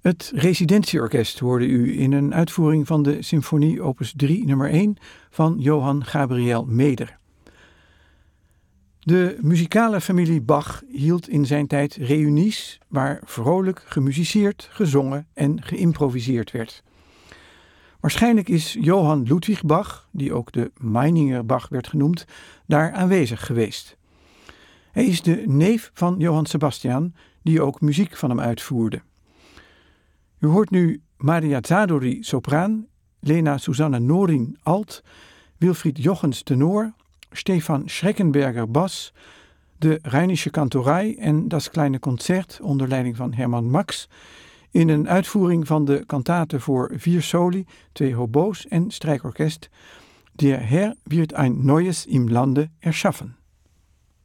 Het residentieorkest hoorde u in een uitvoering van de symfonie opus 3 nummer 1 van Johann Gabriel Meder. De muzikale familie Bach hield in zijn tijd reunies waar vrolijk gemusiceerd, gezongen en geïmproviseerd werd. Waarschijnlijk is Johann Ludwig Bach, die ook de Meininger Bach werd genoemd, daar aanwezig geweest. Hij is de neef van Johann Sebastian, die ook muziek van hem uitvoerde. U hoort nu Maria Zadori sopraan, Lena Susanne Norin alt, Wilfried Jochens tenor, Stefan Schreckenberger bas, de Rheinische Kantorei en Das kleine Concert onder leiding van Hermann Max in een uitvoering van de kantate voor 4 soli, 2 hobo's en strijkorkest Der Herr wird ein Neues im Lande erschaffen.